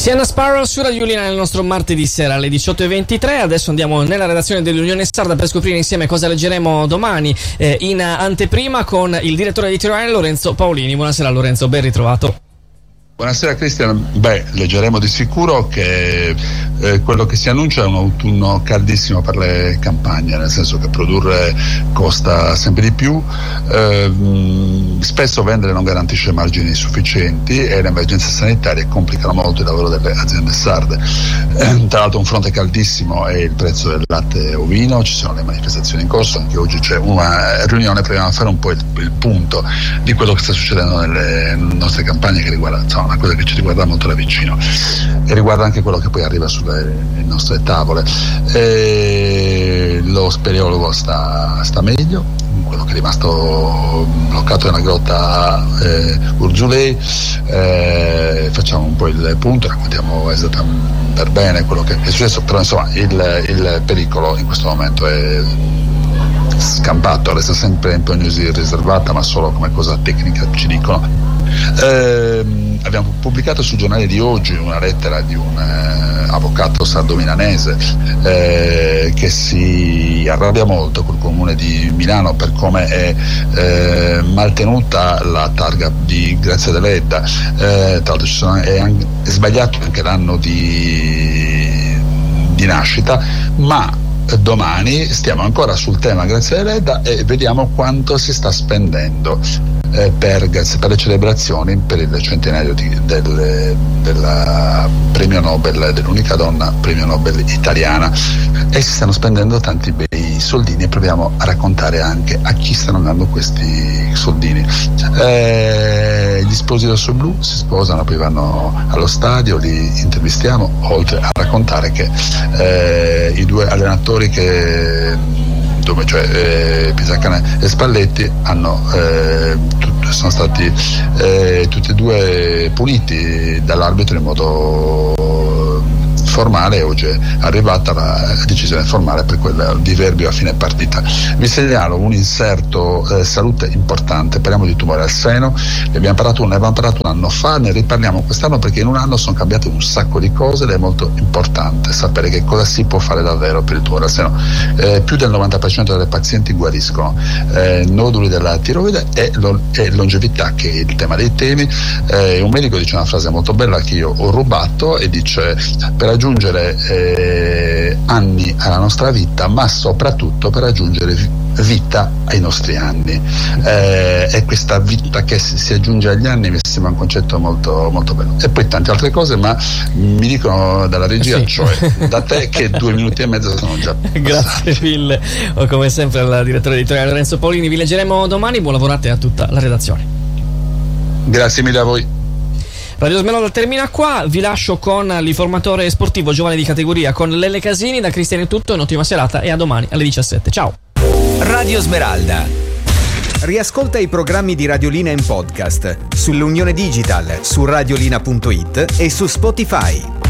Siena Sparrow su Radio Lina nel nostro martedì sera alle 18:23. Adesso andiamo nella redazione dell'Unione Sarda per scoprire insieme cosa leggeremo domani in anteprima con il direttore editoriale Lorenzo Paolini. Buonasera Lorenzo, ben ritrovato. Buonasera Cristian. Leggeremo di sicuro che quello che si annuncia è un autunno caldissimo per le campagne, nel senso che produrre costa sempre di più, spesso vendere non garantisce margini sufficienti e le emergenze sanitarie complicano molto il lavoro delle aziende sarde. Tra l'altro un fronte caldissimo è il prezzo del latte ovino, ci sono le manifestazioni in corso, anche oggi c'è una riunione, proviamo a fare un po' il punto di quello che sta succedendo nelle nostre campagne, che riguarda una cosa che ci riguarda molto da vicino e riguarda anche quello che poi arriva sulle nostre tavole. Lo speleologo sta meglio, quello che è rimasto bloccato nella grotta Urzulei. Facciamo un po' il punto, raccontiamo esattamente per bene quello che è successo, però insomma il pericolo in questo momento è scampato, resta sempre in prognosi riservata, ma solo come cosa tecnica ci dicono. Abbiamo pubblicato sul giornale di oggi una lettera di un avvocato sardo-milanese che si arrabbia molto col comune di Milano per come è maltenuta la targa di Grazia Deledda. Tra l'altro è sbagliato anche l'anno di nascita, ma domani stiamo ancora sul tema Grazia Deledda e vediamo quanto si sta spendendo per le celebrazioni per il centenario del premio Nobel, dell'unica donna premio Nobel italiana, e si stanno spendendo tanti bei soldini e proviamo a raccontare anche a chi stanno andando questi soldini. Gli sposi rossoblu si sposano, poi vanno allo stadio, li intervistiamo, oltre a raccontare che i due allenatori cioè Pisacane e Spalletti sono stati tutti e due puniti dall'arbitro in modo formale, e oggi è arrivata la decisione formale per quel diverbio a fine partita. Vi segnalo un inserto salute importante, parliamo di tumore al seno, ne abbiamo parlato un anno fa, ne riparliamo quest'anno perché in un anno sono cambiate un sacco di cose ed è molto importante sapere che cosa si può fare davvero per il tumore al seno. Più del 90% delle pazienti guariscono. Noduli della tiroide e longevità, che è il tema dei temi. Un medico dice una frase molto bella che io ho rubato e dice: per aggiungere anni alla nostra vita, ma soprattutto per aggiungere vita ai nostri anni, e questa vita che si aggiunge agli anni mi sembra un concetto molto, molto bello. E poi tante altre cose, ma mi dicono dalla regia, sì, cioè da te, che 2 minuti e mezzo sono già passati. Grazie mille, come sempre al direttore editoriale Lorenzo Paolini. Vi leggeremo domani, buon lavoro a te e a tutta la redazione. Grazie mille a voi. Radio Smeralda termina qua, vi lascio con l'informatore sportivo giovane di categoria con Lele Casini. Da Cristian è tutto, un'ottima serata e a domani alle 17. Ciao. Radio Smeralda. Riascolta i programmi di Radiolina in podcast sull'Unione Digital, su radiolina.it e su Spotify.